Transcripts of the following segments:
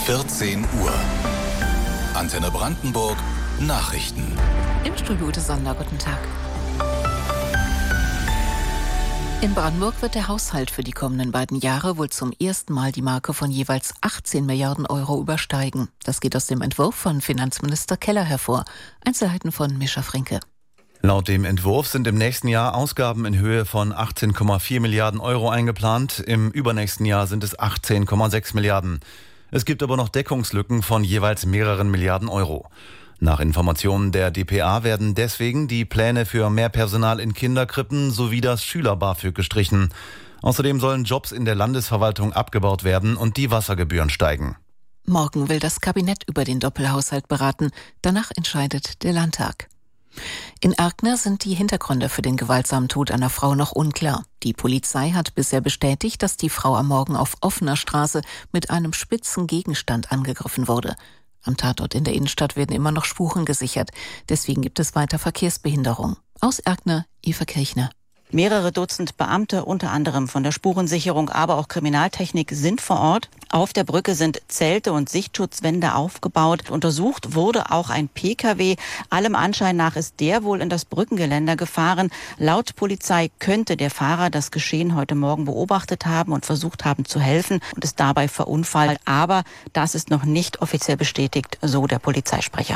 14 Uhr. Antenne Brandenburg Nachrichten. Im Studio Ute Sonder, guten Tag. In Brandenburg wird der Haushalt für die kommenden beiden Jahre wohl zum ersten Mal die Marke von jeweils 18 Milliarden Euro übersteigen. Das geht aus dem Entwurf von Finanzminister Keller hervor. Einzelheiten von Mischa Frinke. Laut dem Entwurf sind im nächsten Jahr Ausgaben in Höhe von 18,4 Milliarden Euro eingeplant. Im übernächsten Jahr sind es 18,6 Milliarden. Es gibt aber noch Deckungslücken von jeweils mehreren Milliarden Euro. Nach Informationen der dpa werden deswegen die Pläne für mehr Personal in Kinderkrippen sowie das Schüler-BAföG gestrichen. Außerdem sollen Jobs in der Landesverwaltung abgebaut werden und die Wassergebühren steigen. Morgen will das Kabinett über den Doppelhaushalt beraten. Danach entscheidet der Landtag. In Erkner sind die Hintergründe für den gewaltsamen Tod einer Frau noch unklar. Die Polizei hat bisher bestätigt, dass die Frau am Morgen auf offener Straße mit einem spitzen Gegenstand angegriffen wurde. Am Tatort in der Innenstadt werden immer noch Spuren gesichert. Deswegen gibt es weiter Verkehrsbehinderung. Aus Erkner, Eva Kirchner. Mehrere Dutzend Beamte, unter anderem von der Spurensicherung, aber auch Kriminaltechnik, sind vor Ort. Auf der Brücke sind Zelte und Sichtschutzwände aufgebaut. Untersucht wurde auch ein Pkw. Allem Anschein nach ist der wohl in das Brückengeländer gefahren. Laut Polizei könnte der Fahrer das Geschehen heute Morgen beobachtet haben und versucht haben zu helfen und ist dabei verunfallt. Aber das ist noch nicht offiziell bestätigt, so der Polizeisprecher.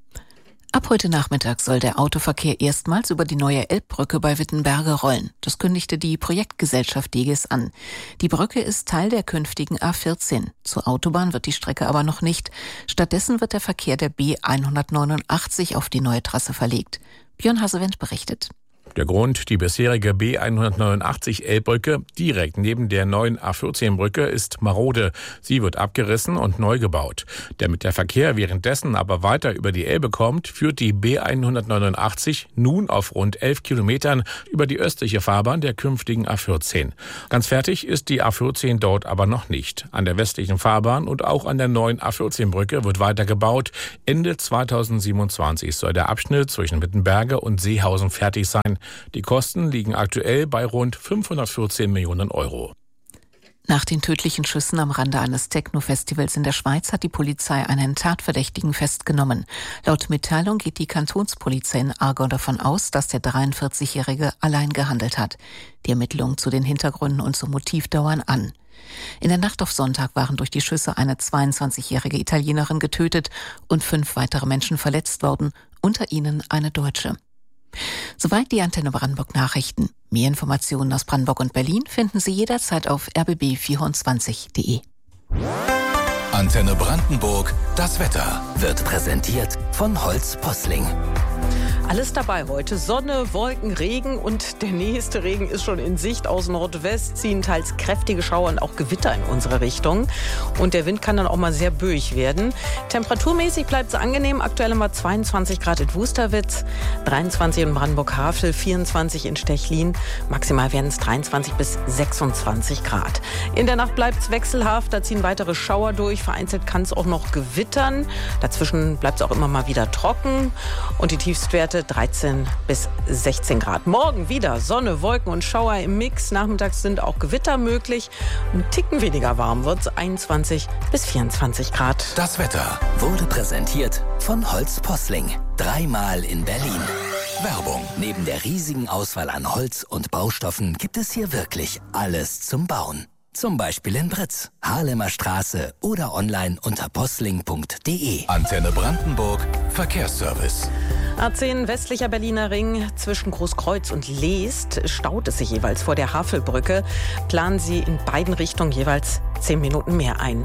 Ab heute Nachmittag soll der Autoverkehr erstmals über die neue Elbbrücke bei Wittenberge rollen. Das kündigte die Projektgesellschaft Degis an. Die Brücke ist Teil der künftigen A14. Zur Autobahn wird die Strecke aber noch nicht. Stattdessen wird der Verkehr der B189 auf die neue Trasse verlegt. Björn Hasewendt berichtet. Der Grund, die bisherige B189 Elbbrücke direkt neben der neuen A14-Brücke ist marode. Sie wird abgerissen und neu gebaut. Damit der Verkehr währenddessen aber weiter über die Elbe kommt, führt die B189 nun auf rund 11 Kilometern über die östliche Fahrbahn der künftigen A14. Ganz fertig ist die A14 dort aber noch nicht. An der westlichen Fahrbahn und auch an der neuen A14-Brücke wird weiter gebaut. Ende 2027 soll der Abschnitt zwischen Wittenberge und Seehausen fertig sein. Die Kosten liegen aktuell bei rund 514 Millionen Euro. Nach den tödlichen Schüssen am Rande eines Techno-Festivals in der Schweiz hat die Polizei einen Tatverdächtigen festgenommen. Laut Mitteilung geht die Kantonspolizei in Aargau davon aus, dass der 43-Jährige allein gehandelt hat. Die Ermittlungen zu den Hintergründen und zum Motiv dauern an. In der Nacht auf Sonntag waren durch die Schüsse eine 22-jährige Italienerin getötet und 5 weitere Menschen verletzt worden, unter ihnen eine Deutsche. Soweit die Antenne Brandenburg Nachrichten. Mehr Informationen aus Brandenburg und Berlin finden Sie jederzeit auf rbb24.de. Antenne Brandenburg, das Wetter. Wird präsentiert von Holz Posling. Alles dabei heute. Sonne, Wolken, Regen und der nächste Regen ist schon in Sicht. Aus Nordwest ziehen teils kräftige Schauer und auch Gewitter in unsere Richtung. Und der Wind kann dann auch mal sehr böig werden. Temperaturmäßig bleibt es angenehm. Aktuell haben wir 22 Grad in Wusterwitz, 23 in Brandenburg-Havel, 24 in Stechlin. Maximal werden es 23 bis 26 Grad. In der Nacht bleibt es wechselhaft. Da ziehen weitere Schauer durch. Vereinzelt kann es auch noch gewittern. Dazwischen bleibt es auch immer mal wieder trocken. Und die Tiefstwerte 13 bis 16 Grad. Morgen wieder Sonne, Wolken und Schauer im Mix. Nachmittags sind auch Gewitter möglich. Ein Ticken weniger warm wird es, 21 bis 24 Grad. Das Wetter Wurde präsentiert von Holz Posling. 3-mal in Berlin. Werbung. Neben der riesigen Auswahl an Holz und Baustoffen gibt es hier wirklich alles zum Bauen. Zum Beispiel in Britz, Haarlemer Straße oder online unter posling.de. Antenne Brandenburg Verkehrsservice. A10 westlicher Berliner Ring zwischen Großkreuz und Leest staut es sich jeweils vor der Havelbrücke. Planen Sie in beiden Richtungen jeweils 10 Minuten mehr ein.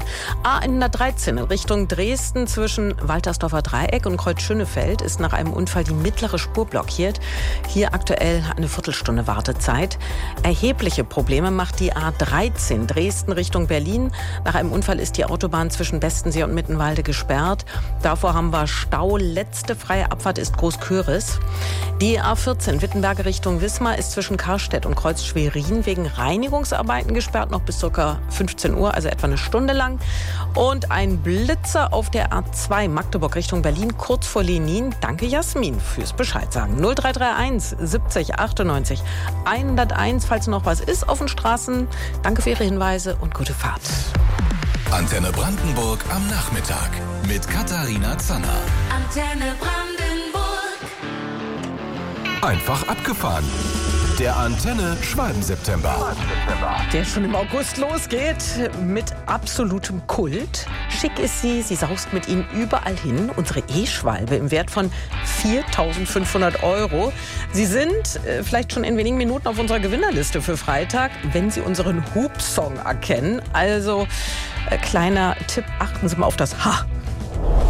A113 in Richtung Dresden zwischen Waltersdorfer Dreieck und Kreuz Schönefeld ist nach einem Unfall die mittlere Spur blockiert. Hier aktuell eine Viertelstunde Wartezeit. Erhebliche Probleme macht die A13 Dresden Richtung Berlin. Nach einem Unfall ist die Autobahn zwischen Bestensee und Mittenwalde gesperrt. Davor haben wir Stau. Letzte freie Abfahrt ist Großköris. Die A14 Wittenberge Richtung Wismar ist zwischen Karstedt und Kreuz Schwerin wegen Reinigungsarbeiten gesperrt, noch bis ca. 15 Uhr, also etwa eine Stunde lang. Und ein Blitzer auf der A2 Magdeburg Richtung Berlin, kurz vor Lenin. Danke Jasmin fürs Bescheid sagen. 0331 70 98 101, falls noch was ist auf den Straßen. Danke für Ihre Hinweise und gute Fahrt. Antenne Brandenburg am Nachmittag mit Katharina Zanner. Antenne Brandenburg. Einfach abgefahren. Der Antenne Schwalben-September. Der schon im August losgeht mit absolutem Kult. Schick ist sie saust mit Ihnen überall hin. Unsere E-Schwalbe im Wert von 4.500 €. Sie sind vielleicht schon in wenigen Minuten auf unserer Gewinnerliste für Freitag, wenn Sie unseren Hub-Song erkennen. Also kleiner Tipp, achten Sie mal auf das H.